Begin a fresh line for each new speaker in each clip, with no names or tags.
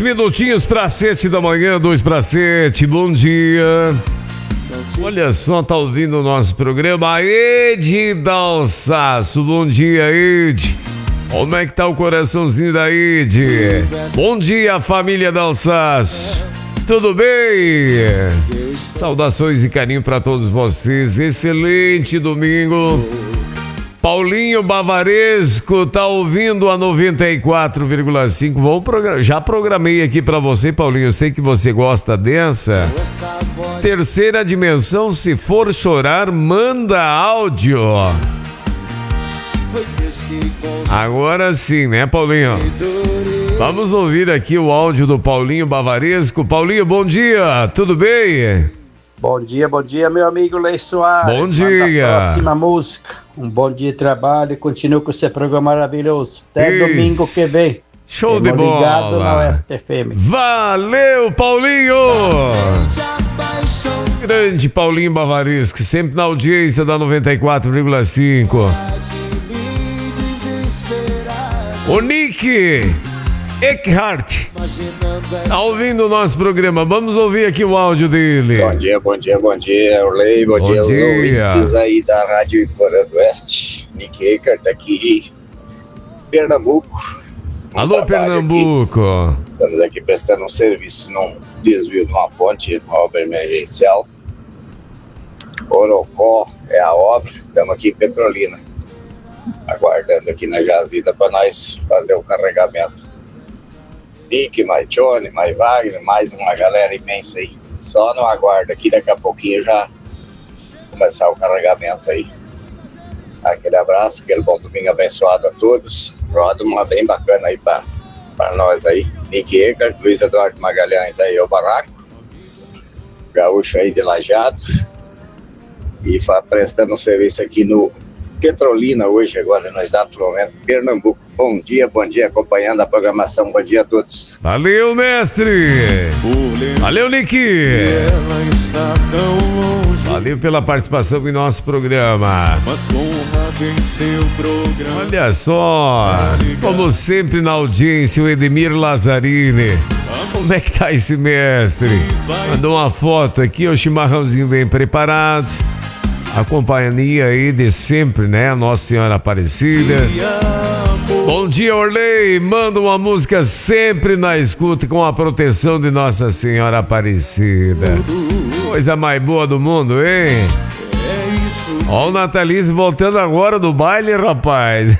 minutinhos para 7 da manhã, 2 para 7. Bom dia. Olha só, tá ouvindo o nosso programa. Ed Dalsaço. Bom dia, Ed. Como é que tá o coraçãozinho da Ed? Bom dia, família Dalsaço. Tudo bem? Saudações e carinho para todos vocês. Excelente domingo. Paulinho Bavaresco tá ouvindo a 94,5. Já programei aqui para você, Paulinho. Eu sei que você gosta dessa. Terceira dimensão, se for chorar, manda áudio. Agora sim, né, Paulinho? Vamos ouvir aqui o áudio do Paulinho Bavaresco. Paulinho, bom dia, tudo bem?
Bom dia, meu amigo Lei Soares.
Bom dia.
Manda a próxima música. Um bom dia de trabalho e continue com esse programa maravilhoso. Até domingo que vem.
Show de bola.
Ligado na Oeste FM.
Valeu, Paulinho! Grande Paulinho Bavaresco, sempre na audiência da 94,5. O Nick Eckhart tá ouvindo o nosso programa. Vamos ouvir aqui o áudio dele.
Bom dia, Orley. Bom dia aos ouvintes aí da Rádio Iporã do Oeste. Nick Eckhart aqui, Pernambuco.
Alô, Pernambuco.
Aqui. Estamos aqui prestando um serviço num desvio de uma ponte, uma obra emergencial. Orocó é a obra. Estamos aqui em Petrolina, aguardando aqui na jazida para nós fazer o carregamento. Nick, mais Johnny, mais Wagner, mais uma galera imensa aí. Só no aguardo aqui, daqui a pouquinho já começar o carregamento aí. Aquele abraço, aquele bom domingo abençoado a todos. Roda uma bem bacana aí para nós aí. Nick Eckhart, Luiz Eduardo Magalhães aí, o Barraco. Gaúcho aí de Lajeado. E prestando um serviço aqui no Petrolina hoje, agora no exato momento, Pernambuco. Bom dia, acompanhando a programação. Bom dia a todos.
Valeu, mestre. Valeu, Nick. Valeu pela participação em nosso programa. Olha só, como sempre na audiência, o Edemir Lazzarini. Como é que tá esse mestre? Mandou uma foto aqui, o chimarrãozinho bem preparado. A companhia aí de sempre, né? A Nossa Senhora Aparecida. Bom dia, Orley. Manda uma música sempre na escuta com a proteção de Nossa Senhora Aparecida. Coisa mais boa do mundo, hein? Ó o Natalício voltando agora do baile, rapaz.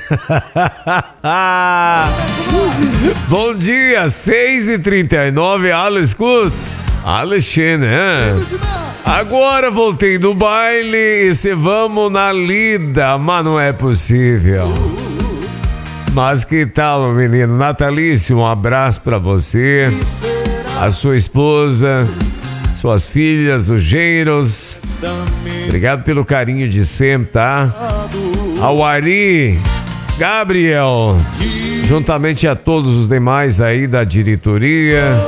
Bom dia, 6h39. Alô, escuta. Alexandre, né? Agora voltei do baile e se vamos na lida, mas não é possível. Mas que tal, menino? Natalício, um abraço pra você, a sua esposa, suas filhas, os genros. Obrigado pelo carinho de sempre, tá? Ao Ari, Gabriel, juntamente a todos os demais aí da diretoria.